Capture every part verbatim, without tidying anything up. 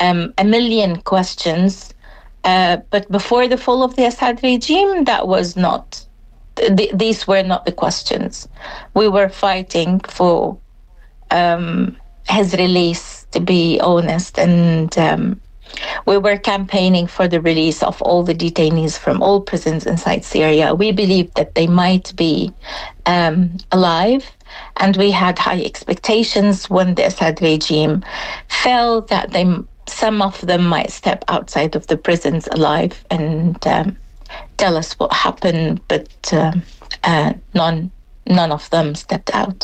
um, a million questions. Uh, but before the fall of the Assad regime, that was not, th- these were not the questions. We were fighting for um, his release, to be honest, and um, we were campaigning for the release of all the detainees from all prisons inside Syria. We believed that they might be um, alive, and we had high expectations when the Assad regime fell that they, some of them might step outside of the prisons alive and um, tell us what happened, but uh, uh, none, none of them stepped out.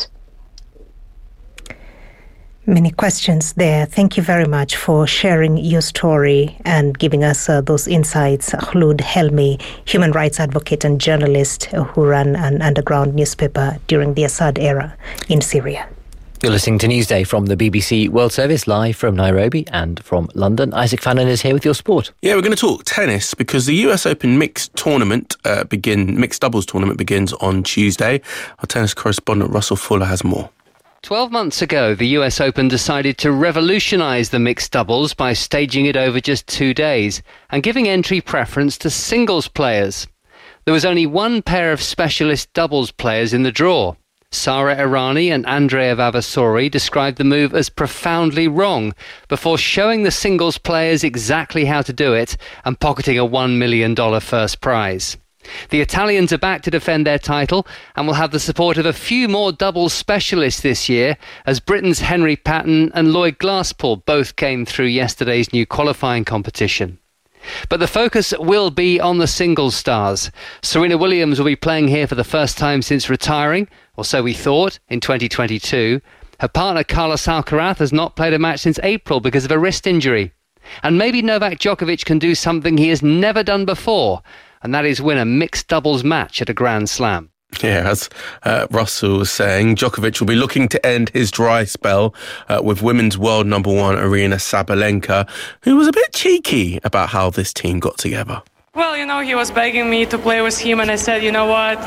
Many questions there. Thank you very much for sharing your story and giving us uh, those insights. Khulud Helmi, human rights advocate and journalist uh, who ran an underground newspaper during the Assad era in Syria. You're listening to Newsday from the B B C World Service, live from Nairobi and from London. Isaac Fannin is here with your sport. Yeah, we're going to talk tennis because the U S Open mixed tournament uh, begin mixed doubles tournament begins on Tuesday. Our tennis correspondent Russell Fuller has more. Twelve months ago, the U S Open decided to revolutionise the mixed doubles by staging it over just two days and giving entry preference to singles players. There was only one pair of specialist doubles players in the draw. Sara Errani and Andrea Vavasori described the move as profoundly wrong before showing the singles players exactly how to do it and pocketing a one million dollars first prize. The Italians are back to defend their title and will have the support of a few more doubles specialists this year, as Britain's Henry Patton and Lloyd Glasspool both came through yesterday's new qualifying competition. But the focus will be on the singles stars. Serena Williams will be playing here for the first time since retiring, or so we thought, in twenty twenty-two. Her partner Carlos Alcaraz has not played a match since April because of a wrist injury. And maybe Novak Djokovic can do something he has never done before, and that is win a mixed doubles match at a Grand Slam. Yeah, as uh, Russell was saying, Djokovic will be looking to end his dry spell uh, with women's world number one Aryna Sabalenka, who was a bit cheeky about how this team got together. Well, you know, he was begging me to play with him, and I said, you know what?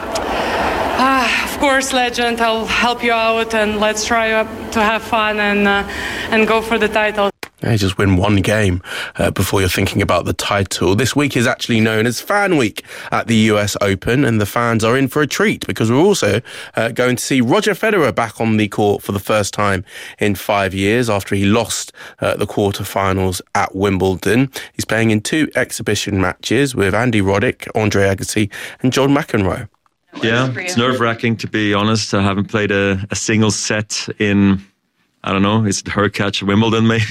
Ah, of course, legend, I'll help you out, and let's try to have fun and uh, and go for the title. Yeah, just win one game uh, before you're thinking about the title. This week is actually known as Fan Week at the U S Open, and the fans are in for a treat because we're also uh, going to see Roger Federer back on the court for the first time in five years after he lost uh, the quarterfinals at Wimbledon. He's playing in two exhibition matches with Andy Roddick, Andre Agassi and John McEnroe. Yeah, it's nerve-wracking, to be honest. I haven't played a, a single set in, I don't know, is it Hurkacz, Wimbledon maybe?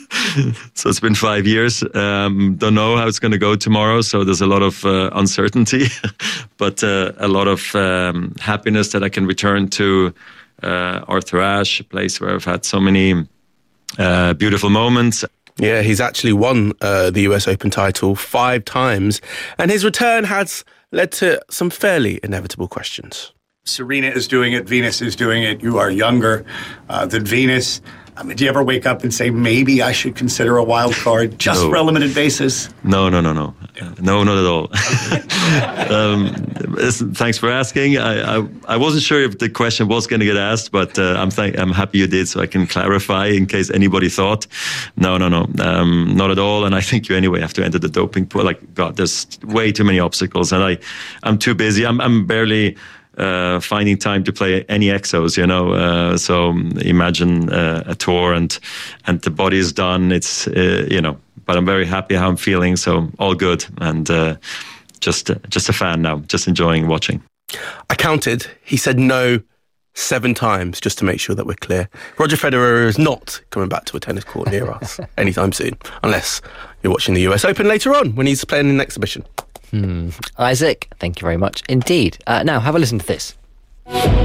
So it's been five years. Um, don't know how it's going to go tomorrow. So there's a lot of uh, uncertainty, but uh, a lot of um, happiness that I can return to uh, Arthur Ashe, a place where I've had so many uh, beautiful moments. Yeah, he's actually won uh, the U S Open title five times, and his return has led to some fairly inevitable questions. Serena is doing it. Venus is doing it. You are younger uh, than Venus. I mean, do you ever wake up and say, maybe I should consider a wild card just no. for a limited basis? No, no, no, no. Uh, no, not at all. um, thanks for asking. I, I, I wasn't sure if the question was going to get asked, but uh, I'm th- I'm happy you did, so I can clarify in case anybody thought. No, no, no. Um, not at all. And I think you anyway have to enter the doping pool. Like, God, there's way too many obstacles, and I, I'm too busy. I'm, I'm barely... Uh, finding time to play any exos, you know. Uh, so imagine uh, a tour and and the body is done. It's uh, you know, but I'm very happy how I'm feeling. So all good, and uh, just uh, just a fan now, just enjoying watching. I counted. He said no seven times, just to make sure that we're clear. Roger Federer is not coming back to a tennis court near us anytime soon, unless you're watching the U S Open later on when he's playing in an exhibition. Hmm. Isaac, thank you very much indeed. Uh, now, have a listen to this.